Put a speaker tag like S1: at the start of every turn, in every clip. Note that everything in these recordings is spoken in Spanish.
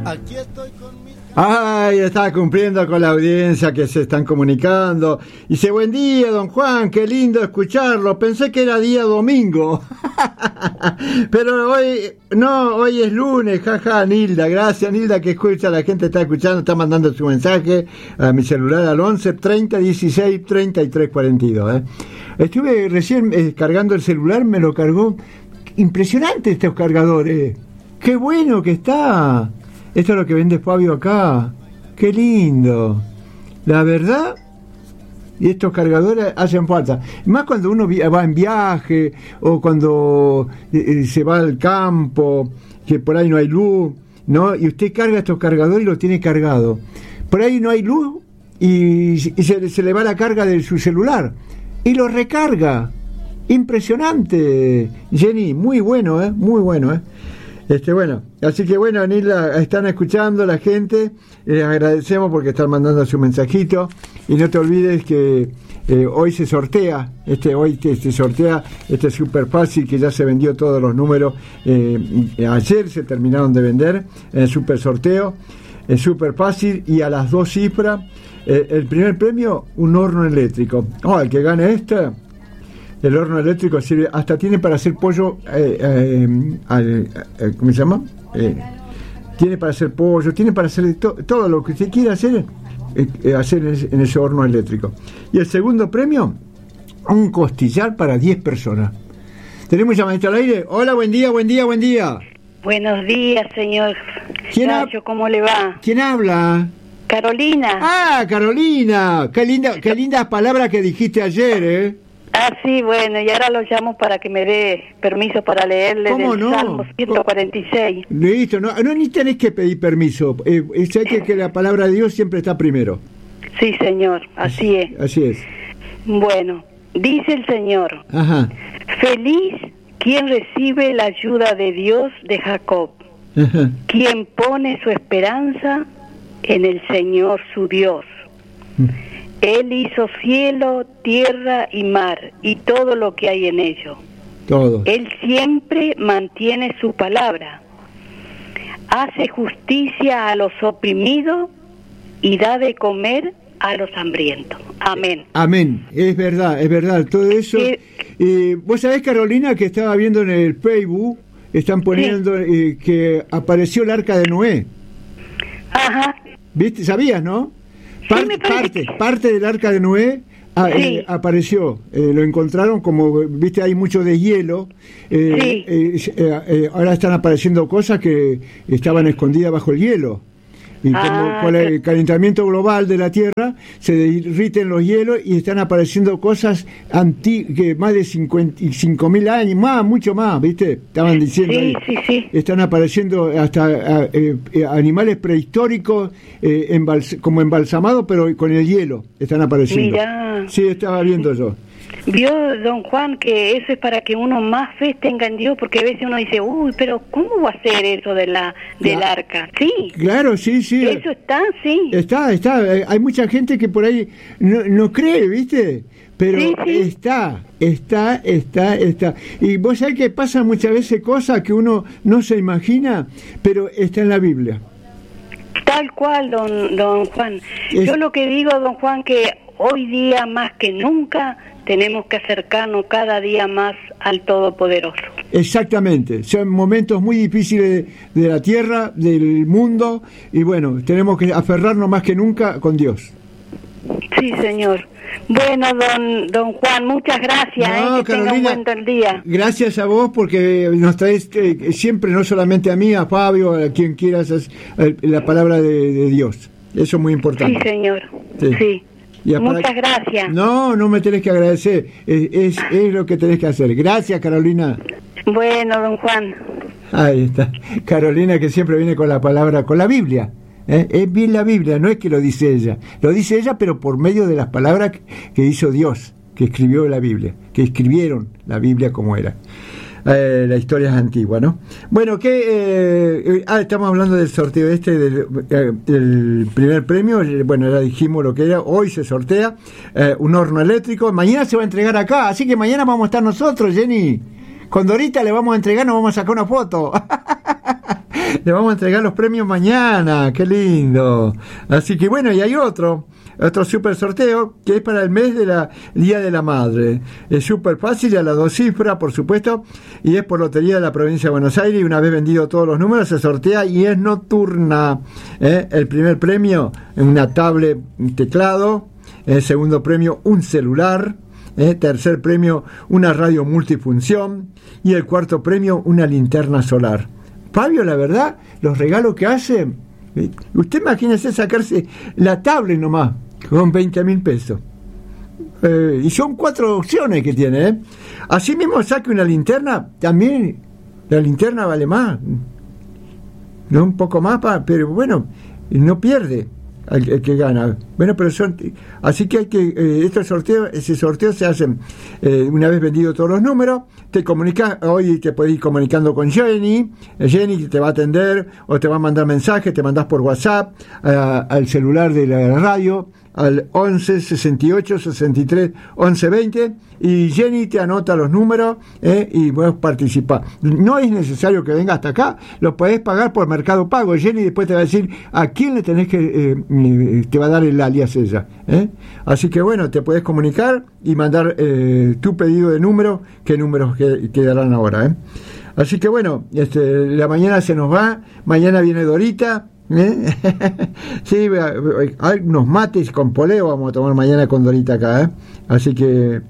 S1: Ay, está cumpliendo con la audiencia que se están comunicando. Dice, buen día, don Juan, qué lindo escucharlo. Pensé que era día domingo. Pero hoy es lunes, jaja, Nilda. Gracias, Nilda, que escucha, la gente está escuchando, está mandando su mensaje a mi celular al 11 30 16 33 42. Estuve recién cargando el celular, me lo cargó. Impresionante estos cargadores. Qué bueno que está. Esto es lo que vende Fabio acá. Qué lindo. La verdad, y estos cargadores hacen falta. Más cuando uno va en viaje o cuando se va al campo, que por ahí no hay luz, ¿no? Y usted carga estos cargadores y los tiene cargado. Por ahí no hay luz y se le va la carga de su celular y lo recarga. Impresionante, Jenny. Muy bueno, muy bueno, Bueno, así que bueno, Nilda, están escuchando la gente, les agradecemos porque están mandando su mensajito y no te olvides que hoy se sortea, se sortea este Super Fácil que ya se vendió todos los números, ayer se terminaron de vender en el Super Sorteo, el Super Fácil y a las 2 cifras, el primer premio, un horno eléctrico. El que gane el horno eléctrico sirve, hasta tiene para hacer pollo, ¿cómo se llama? Tiene para hacer pollo, tiene para hacer todo lo que usted quiera hacer en ese horno eléctrico. Y el segundo premio, un costillar para 10 personas. Tenemos llamadito al aire. Hola, buen día, buen día, buen día.
S2: Buenos días, señor. Nacho, ¿cómo le va?
S1: ¿Quién habla?
S2: Carolina.
S1: Ah, Carolina. Qué lindas palabras que dijiste ayer,
S2: Sí, bueno, y ahora lo llamo para que me dé permiso para leerle del Salmo 146.
S1: Listo, no ni tenés que pedir permiso. Sé que la palabra de Dios siempre está primero.
S2: Sí, señor, así es.
S1: Así es.
S2: Bueno, dice el Señor,
S1: ajá,
S2: feliz quien recibe la ayuda de Dios de Jacob,
S1: ajá,
S2: quien pone su esperanza en el Señor su Dios. Él hizo cielo, tierra y mar, y todo lo que hay en ello.
S1: Todo.
S2: Él siempre mantiene su palabra. Hace justicia a los oprimidos y da de comer a los hambrientos. Amén.
S1: Amén. Es verdad. Todo eso. Vos sabés, Carolina, que estaba viendo en el Facebook, están poniendo que apareció el arca de Noé.
S2: Ajá.
S1: ¿Viste? ¿Sabías, no? Parte del arca de Noé apareció, lo encontraron, como viste, hay mucho de hielo, ahora están apareciendo cosas que estaban escondidas bajo el hielo. Y como con el calentamiento global de la Tierra se derriten los hielos y están apareciendo cosas que más de 55.000 años, mucho más, ¿viste? Estaban diciendo ahí. Están apareciendo hasta animales prehistóricos como embalsamados, pero con el hielo están apareciendo.
S2: Mirá.
S1: Sí, estaba viendo yo.
S2: Vio, don Juan, que eso es para que uno más fe tenga en Dios, porque a veces uno dice, pero ¿cómo va a ser eso del arca? Sí. Claro, sí. Eso está, sí. Está.
S1: Hay mucha gente que por ahí no cree, ¿viste? Pero sí. Está. Y vos sabés que pasan muchas veces cosas que uno no se imagina, pero está en la Biblia.
S2: Tal cual, don Juan. Yo lo que digo, don Juan, que hoy día más que nunca tenemos que acercarnos cada día más al Todopoderoso. Exactamente, son momentos muy difíciles de la tierra, del mundo, y bueno, tenemos que aferrarnos más que nunca con Dios. Sí, señor. Bueno, don Juan, muchas gracias. Que Carolina, tenga un buen día. Gracias a vos porque nos traes siempre, no solamente a mí, a Fabio, a quien quieras, la palabra de Dios. Eso es muy importante. Sí, señor. Sí. Muchas gracias. No me tenés que agradecer, es lo que tenés que hacer. Gracias, Carolina. Bueno, don Juan. Ahí está. Carolina, que siempre viene con la palabra, con la Biblia. Es bien la Biblia, no es que lo dice ella, pero por medio de las palabras que hizo Dios, que escribió la Biblia, que escribieron la Biblia como era. La historia es antigua, ¿no? Bueno, estamos hablando del sorteo del primer premio. Bueno, ya dijimos lo que era. Hoy se sortea un horno eléctrico. Mañana se va a entregar acá, así que mañana vamos a estar nosotros, Jenny. Con Dorita le vamos a entregar, nos vamos a sacar una foto.
S1: Le vamos a entregar los premios mañana, qué lindo. Así que bueno, y hay otro super sorteo que es para el mes de la Día de la Madre. Es súper fácil, a las 2 cifras, por supuesto, y es por Lotería de la Provincia de Buenos Aires, y una vez vendido todos los números se sortea y es nocturna. El primer premio, una tablet, un teclado. El segundo premio, un celular. Tercer premio, una radio multifunción. Y el cuarto premio, una linterna solar. Fabio, la verdad, los regalos que hace, usted imagínese sacarse la tablet nomás con 20.000 pesos, y son 4 opciones que tiene, así mismo saque una linterna, también la linterna vale más, no un poco más, pero bueno, no pierde el que gana. Bueno, pero así que hay que ese sorteo se hace una vez vendido todos los números. Te comunicas, hoy te puedes ir comunicando con Jenny te va a atender o te va a mandar mensajes, te mandás por WhatsApp al celular de la radio al 11 68 63 11 20 y Jenny te anota los números y puedes participar. No es necesario que venga hasta acá, lo podés pagar por Mercado Pago. Jenny después te va a decir a quién le tenés que te va a dar el alias ella. Así que bueno, te podés comunicar y mandar tu pedido de número, qué números quedarán ahora. Así que bueno, la mañana se nos va, mañana viene Dorita. Sí, hay unos mates con poleo vamos a tomar mañana con Dorita acá, así que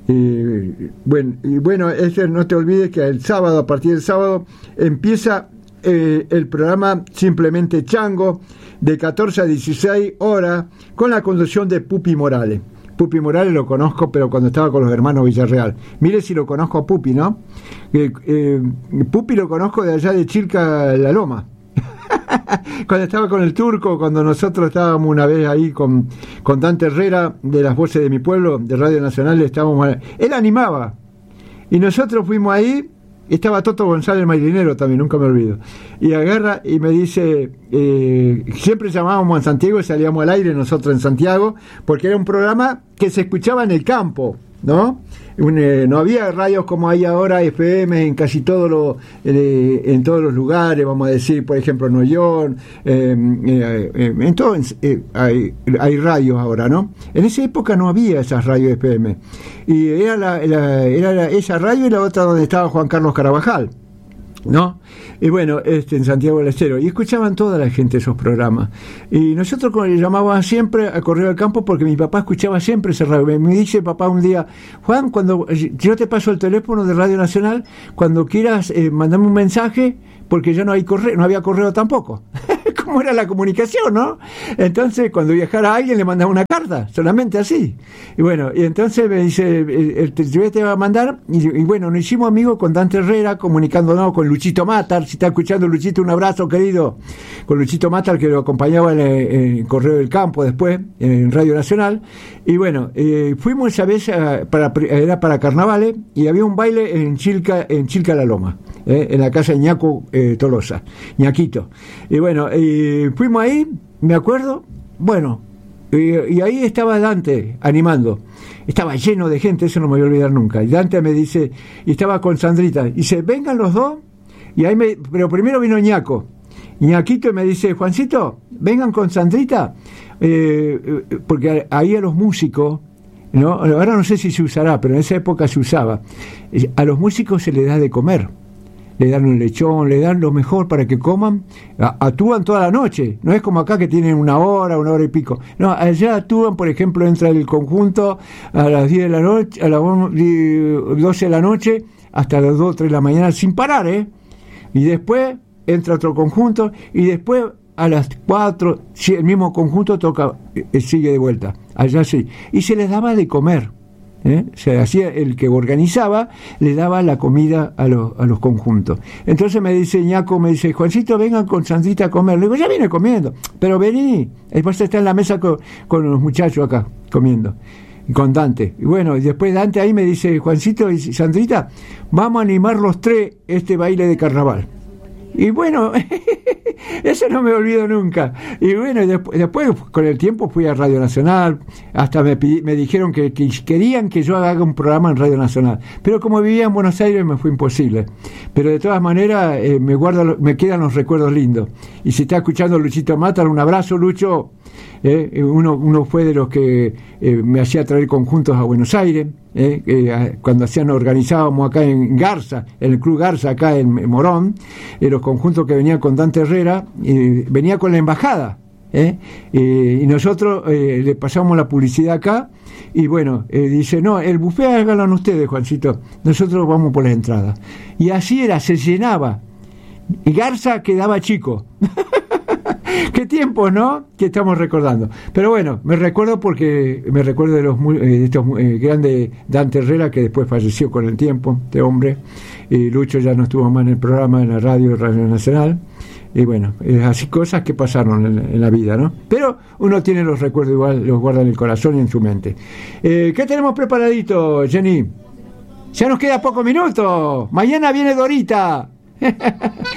S1: bueno, no te olvides que el sábado, a partir del sábado empieza el programa Simplemente Chango de 14 a 16 horas con la conducción de Pupi Morales. Pupi Morales lo conozco, pero cuando estaba con los hermanos Villarreal. Mire si lo conozco a Pupi, ¿no? Pupi lo conozco de allá de Chilca, La Loma. Cuando estaba con el Turco, cuando nosotros estábamos una vez ahí con Dante Herrera de Las Voces de mi Pueblo, de Radio Nacional, él animaba y nosotros fuimos ahí, estaba Toto González Mailinero también, nunca me olvido, y agarra y me dice, siempre llamábamos a Santiago y salíamos al aire nosotros en Santiago, porque era un programa que se escuchaba en el campo, ¿no? No había radios como hay ahora, FM, en casi en todos los lugares, vamos a decir, por ejemplo, en Noyón, en todo hay radios ahora, ¿no? En esa época no había esas radios FM, y era esa radio y la otra donde estaba Juan Carlos Carabajal, ¿no? Y bueno, en Santiago del Estero, y escuchaban toda la gente esos programas, y nosotros llamábamos siempre a Correo del Campo porque mi papá escuchaba siempre ese radio. Me dice papá un día, Juan, cuando yo te paso el teléfono de Radio Nacional, cuando quieras mandame un mensaje, porque ya no había correo tampoco. ¿Cómo era la comunicación, no? Entonces, cuando viajara alguien le mandaba una carta, solamente así. Y bueno, y entonces me dice, yo te va a mandar, y bueno, nos hicimos amigos con Dante Herrera, comunicándonos con Luchito Matar. Si está escuchando Luchito, un abrazo, querido. Con Luchito Matar, que lo acompañaba en Correo del Campo después, en Radio Nacional. Y bueno, fuimos esa vez, era para carnavales, y había un baile en Chilca La Loma, en la casa de Ñaco Tolosa, Ñaquito. Y bueno, fuimos ahí, me acuerdo, bueno, y ahí estaba Dante animando, estaba lleno de gente, eso no me voy a olvidar nunca, y Dante me dice, y estaba con Sandrita, y dice, vengan los dos, y ahí pero primero vino Ñaco, Ñaquito, y me dice, Juancito, vengan con Sandrita, porque ahí a los músicos, ¿no? Ahora no sé si se usará, pero en esa época se usaba, a los músicos se les da de comer, le dan un lechón, le dan lo mejor para que coman, actúan toda la noche, no es como acá que tienen una hora y pico, no, allá actúan, por ejemplo, entra el conjunto a las 10 de la noche, a las 12 de la noche, hasta las 2 o 3 de la mañana sin parar, y después entra otro conjunto, y después a las 4, si el mismo conjunto toca, sigue de vuelta, allá sí, y se les daba de comer. Se hacía, el que organizaba le daba la comida a los conjuntos. Entonces me dice Ñaco, me dice, Juancito, vengan con Sandrita a comer. Le digo, ya viene comiendo, pero vení, después está en la mesa con los muchachos acá comiendo, y con Dante. Y bueno, y después Dante ahí me dice, Juancito y Sandrita, vamos a animar los tres este baile de carnaval. Y bueno, Eso no me olvido nunca. Y bueno, después con el tiempo fui a Radio Nacional, hasta me dijeron que querían que yo haga un programa en Radio Nacional, pero como vivía en Buenos Aires me fue imposible. Pero de todas maneras me quedan los recuerdos lindos. Y si está escuchando Luchito Mata, un abrazo, Lucho. Uno fue de los que me hacía traer conjuntos a Buenos Aires, cuando organizábamos acá en Garza, en el Club Garza acá en Morón, los conjuntos que venían con Dante Herrera, venía con la embajada, y nosotros le pasamos la publicidad acá, y bueno, dice, no, el buffet háganlo ustedes, Juancito, nosotros vamos por las entradas. Y así era, se llenaba, y Garza quedaba chico. Qué tiempos, ¿no? Que estamos recordando. Pero bueno, me recuerdo de estos grandes, Dante Herrera, que después falleció con el tiempo, este hombre. Lucho ya no estuvo más en el programa, en la Radio Nacional. Y bueno, así cosas que pasaron en la vida, ¿no? Pero uno tiene los recuerdos igual, los guarda en el corazón y en su mente. ¿Qué tenemos preparadito, Jenny? Ya nos queda pocos minutos. Mañana viene Dorita.